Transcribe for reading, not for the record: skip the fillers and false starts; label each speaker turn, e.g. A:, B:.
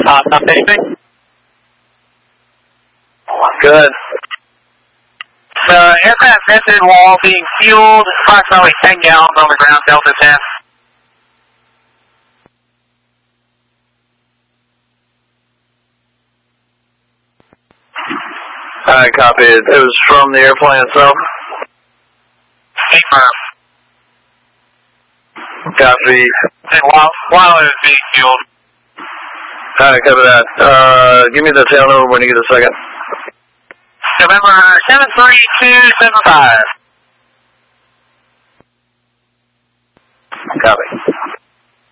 A: Not anything?
B: Good.
A: So, aircraft method while being fueled, approximately 10 gallons on the ground, Delta 10.
B: Alright, copy. It was from the airplane itself?
A: Confirm.
B: Copy.
A: While it was being fueled.
B: Alright, copy that. Give me the tail number when you get a second.
A: November 73275.
B: Copy.